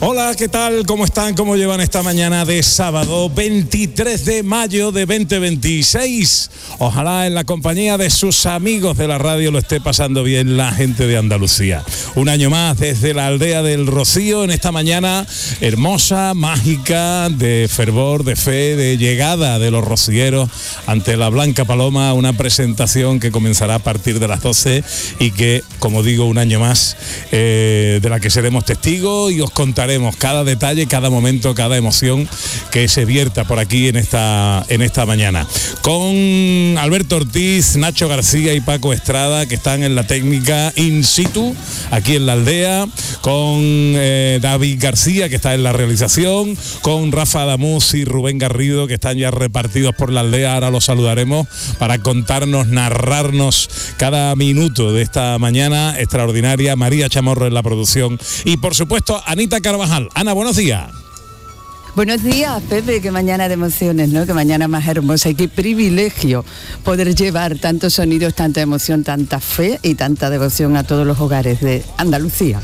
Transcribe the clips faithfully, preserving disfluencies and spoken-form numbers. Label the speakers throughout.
Speaker 1: Hola, ¿qué tal? ¿Cómo están? ¿Cómo llevan esta mañana de sábado veintitrés de mayo de veinte veintiséis? Ojalá en la compañía de sus amigos de la radio lo esté pasando bien la gente de Andalucía. Un año más desde la aldea del Rocío en esta mañana hermosa, mágica, de fervor, de fe, de llegada de los rocieros ante la Blanca Paloma, una presentación que comenzará a partir de las doce y que, como digo, un año más eh, de la que seremos testigos y os contaremos cada detalle, cada momento, cada emoción que se vierta por aquí en esta, en esta mañana. Con Alberto Ortiz, Nacho García y Paco Estrada, que están en la técnica in situ, aquí en la aldea, con eh, David García, que está en la realización, con Rafa Adamuz y Rubén Garrido, que están ya repartidos por la aldea. Ahora los saludaremos para contarnos, narrarnos cada minuto de esta mañana extraordinaria. María Chamorro en la producción y, por supuesto, Anita Carvajal. Ana, buenos días.
Speaker 2: Buenos días, Pepe, qué mañana de emociones, ¿no? Qué mañana más hermosa y qué privilegio poder llevar tantos sonidos, tanta emoción, tanta fe y tanta devoción a todos los hogares de Andalucía.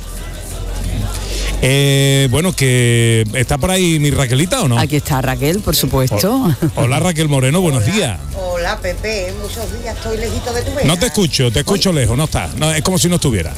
Speaker 1: Eh, bueno, que está por ahí mi Raquelita, ¿o no?
Speaker 2: Aquí está Raquel, por supuesto.
Speaker 1: Hola, Hola Raquel Moreno, buenos
Speaker 3: Hola.
Speaker 1: días.
Speaker 3: Hola, Pepe, muchos días estoy lejito de tu vera.
Speaker 1: No te escucho, te escucho
Speaker 3: Oye.
Speaker 1: lejos, no está. No, es como si no estuviera.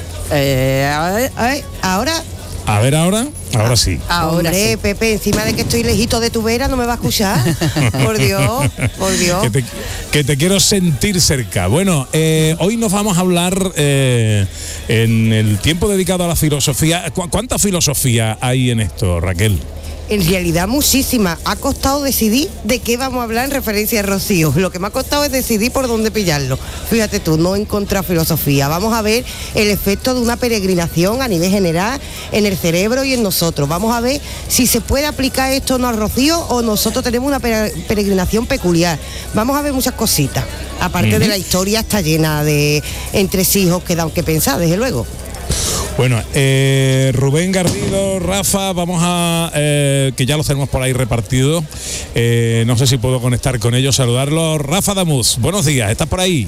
Speaker 3: Eh, a ver, a ver, ahora...
Speaker 1: A ver ahora, ahora sí.
Speaker 2: Ahora
Speaker 3: Hombre,
Speaker 2: sí.
Speaker 3: Pepe, encima de que estoy lejito de tu vera, no me va a escuchar. Por Dios, por Dios.
Speaker 1: Que te, que te quiero sentir cerca. Bueno, eh, hoy nos vamos a hablar eh, en el tiempo dedicado a la filosofía. ¿Cu- ¿Cuánta filosofía hay en esto, Raquel?
Speaker 3: En realidad muchísima. Ha costado decidir de qué vamos a hablar en referencia a Rocío. Lo que me ha costado es decidir por dónde pillarlo. Fíjate tú, no he encontrado filosofía. Vamos a ver el efecto de una peregrinación a nivel general en el cerebro y en nosotros. Vamos a ver si se puede aplicar esto no a Rocío o nosotros tenemos una pere- peregrinación peculiar. Vamos a ver muchas cositas. Aparte
Speaker 1: Uh-huh.
Speaker 3: de la historia está llena de entresijos que dan que pensar, desde luego.
Speaker 1: Bueno, eh, Rubén Garrido, Rafa, vamos a, eh, que ya los tenemos por ahí repartidos, eh, no sé si puedo conectar con ellos, saludarlos. Rafa Damuz, buenos días, ¿estás por ahí?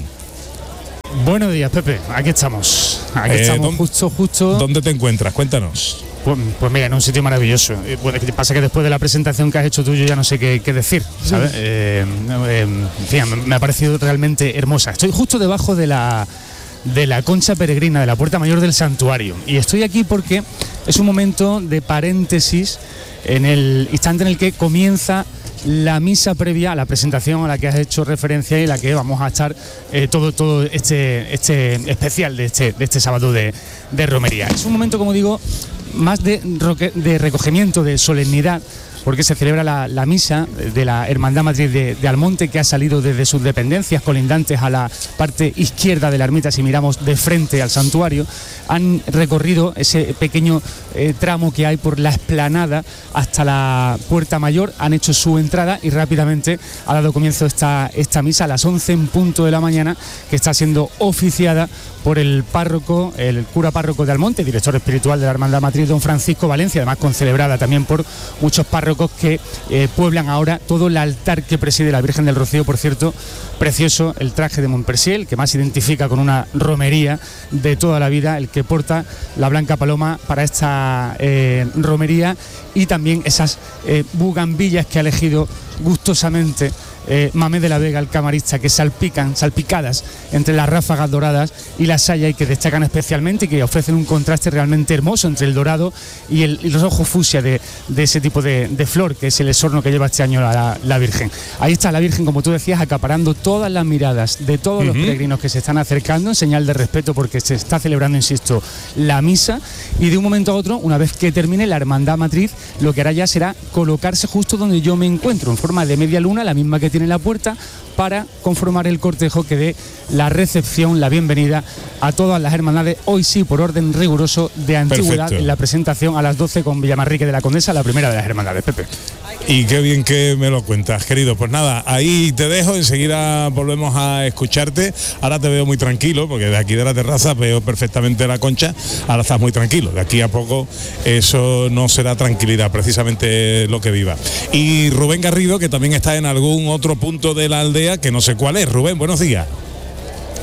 Speaker 4: Buenos días, Pepe, aquí estamos, aquí
Speaker 1: Eh,
Speaker 4: estamos
Speaker 1: ¿dónde-
Speaker 4: justo, justo,
Speaker 1: ¿Dónde te encuentras? Cuéntanos.
Speaker 4: pues, pues mira, en un sitio maravilloso. Eh, Bueno, que pasa que después de la presentación que has hecho tú, yo ya no sé qué, qué decir, ¿sabes? Eh, eh, en fin, me- me ha parecido realmente hermosa. Estoy justo debajo de la, de la concha peregrina, de la puerta mayor del santuario, y estoy aquí porque es un momento de paréntesis en el instante en el que comienza la misa previa a la presentación a la que has hecho referencia y la que vamos a estar eh, todo, todo este, este especial de este, de este sábado de, de romería. Es un momento, como digo, más de, roque- de recogimiento, de solemnidad, porque se celebra la, la misa de la Hermandad Matriz de, de Almonte, que ha salido desde sus dependencias colindantes a la parte izquierda de la ermita. Si miramos de frente al santuario, han recorrido ese pequeño eh, tramo que hay por la explanada hasta la puerta mayor, han hecho su entrada y rápidamente ha dado comienzo esta, esta misa a las once en punto de la mañana, que está siendo oficiada por el párroco, el cura párroco de Almonte, director espiritual de la Hermandad Matriz, don Francisco Valencia, además concelebrada también por muchos párrocos que eh, pueblan ahora todo el altar que preside la Virgen del Rocío. Por cierto, precioso el traje de Montpercier, el que más identifica con una romería de toda la vida, el que porta la Blanca Paloma para esta eh, romería, y también esas eh, bugambillas que ha elegido gustosamente Eh, Mamé de la Vega, el camarista, que salpican, salpicadas entre las ráfagas doradas y la saya, y que destacan especialmente y que ofrecen un contraste realmente hermoso entre el dorado y, el, y los ojos fucsia de, de ese tipo de, de flor, que es el esorno que lleva este año la, la Virgen. Ahí está la Virgen, como tú decías, acaparando todas las miradas de todos uh-huh. los peregrinos que se están acercando en señal de respeto, porque se está celebrando, insisto, la misa, y de un momento a otro, una vez que termine, la Hermandad Matriz lo que hará ya será colocarse justo donde yo me encuentro, en forma de media luna, la misma que tiene en la puerta, para conformar el cortejo que dé la recepción, la bienvenida a todas las hermandades, hoy sí por orden riguroso de antigüedad. Perfecto. En la presentación a las doce con Villamarrique de la Condesa, la primera de las hermandades, Pepe.
Speaker 1: Y qué bien que me lo cuentas, querido. Pues nada, ahí te dejo, enseguida volvemos a escucharte. Ahora te veo muy tranquilo, porque de aquí de la terraza veo perfectamente la concha, ahora estás muy tranquilo. De aquí a poco eso no será tranquilidad, precisamente lo que viva. Y Rubén Garrido, que también está en algún otro punto de la aldea, que no sé cuál es. Rubén, buenos días.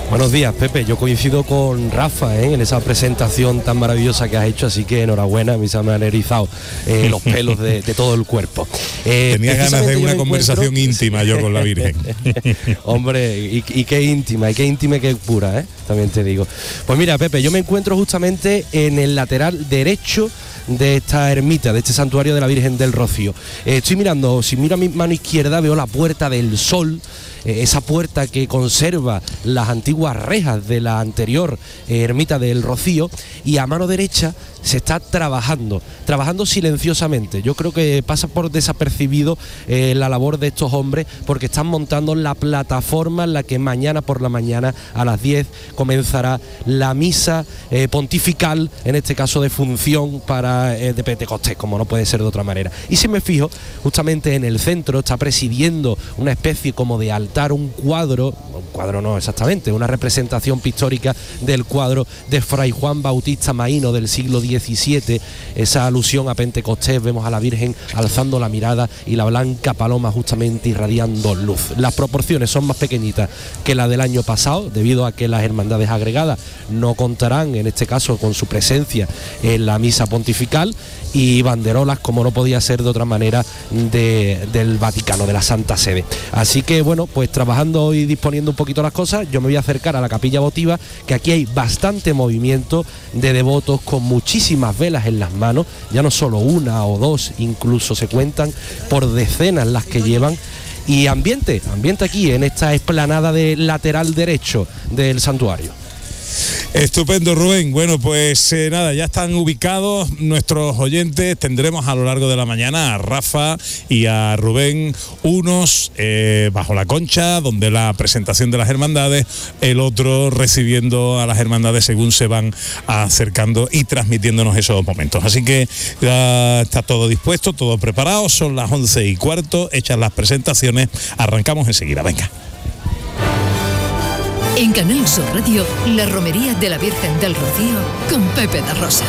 Speaker 5: Buenos días, Pepe. Yo coincido con Rafa ¿eh? en esa presentación tan maravillosa que has hecho, así que enhorabuena. A mí se me han erizado eh, los pelos de, de todo el cuerpo.
Speaker 1: Eh, Tenía ganas de una conversación encuentro... íntima yo con la Virgen.
Speaker 5: Hombre, y, y qué íntima, y qué íntima y qué pura, ¿eh? También te digo. Pues mira, Pepe, yo me encuentro justamente en el lateral derecho de esta ermita, de este santuario de la Virgen del Rocío. Eh, estoy mirando, si miro a mi mano izquierda, veo la Puerta del Sol, eh, esa puerta que conserva las antiguas rejas de la anterior eh, ermita del Rocío, y a mano derecha se está trabajando, trabajando silenciosamente. Yo creo que pasa por desapercibido eh, la labor de estos hombres, porque están montando la plataforma en la que mañana por la mañana a las diez comenzará la misa eh, pontifical, en este caso de función para eh, de Pentecostés, como no puede ser de otra manera. Y si me fijo, justamente en el centro está presidiendo una especie como de altar, un cuadro, un cuadro no exactamente, una representación pictórica del cuadro de Fray Juan Bautista Maíno del siglo diecisiete, esa alusión a Pentecostés. Vemos a la Virgen alzando la mirada y la blanca paloma justamente irradiando luz. Las proporciones son más pequeñitas que la del año pasado, debido a que las hermandades agregadas no contarán en este caso con su presencia en la misa pontifical, y banderolas, como no podía ser de otra manera, de, del Vaticano, de la Santa Sede. Así que bueno, pues trabajando y disponiendo un poquito las cosas, yo me voy a acercar a la capilla votiva, que aquí hay bastante movimiento de devotos con muchísimas velas en las manos, ya no solo una o dos, incluso se cuentan por decenas las que llevan. Y ambiente, ambiente aquí en esta explanada de lateral derecho del santuario.
Speaker 1: Estupendo, Rubén. Bueno, pues eh, nada, ya están ubicados nuestros oyentes. Tendremos a lo largo de la mañana a Rafa y a Rubén, unos eh, bajo la concha, donde la presentación de las hermandades, el otro recibiendo a las hermandades según se van acercando y transmitiéndonos esos momentos. Así que ya está todo dispuesto, todo preparado. Son las once y cuarto, hechas las presentaciones, arrancamos enseguida. Venga.
Speaker 6: En Canal Sur Radio, la romería de la Virgen del Rocío con Pepe da Rosa.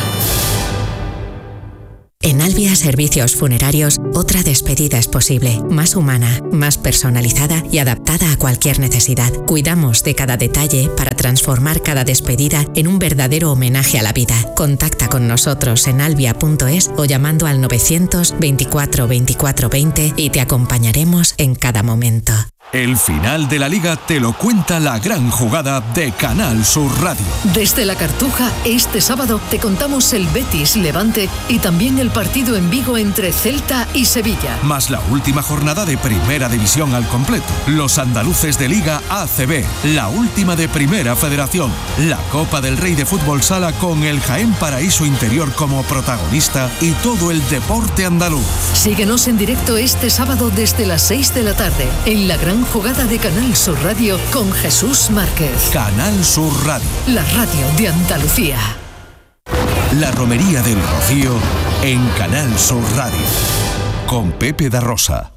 Speaker 7: En Albia Servicios Funerarios, otra despedida es posible, más humana, más personalizada y adaptada a cualquier necesidad. Cuidamos de cada detalle para transformar cada despedida en un verdadero homenaje a la vida. Contacta con nosotros en albia punto es o llamando al novecientos veinticuatro veinticuatro veinte y te acompañaremos en cada momento.
Speaker 8: El final de la Liga te lo cuenta la gran jugada de Canal Sur Radio.
Speaker 6: Desde la Cartuja, este sábado te contamos el Betis Levante y también el partido en Vigo entre Celta y Sevilla.
Speaker 8: Más la última jornada de Primera División al completo. Los andaluces de Liga A C B, la última de Primera Federación. La Copa del Rey de Fútbol Sala con el Jaén Paraíso Interior como protagonista y todo el deporte andaluz.
Speaker 6: Síguenos en directo este sábado desde las seis de la tarde en la gran jugada de Canal Sur Radio con Jesús Márquez.
Speaker 8: Canal Sur Radio,
Speaker 6: la radio de Andalucía.
Speaker 8: La romería del Rocío en Canal Sur Radio con Pepe da Rosa.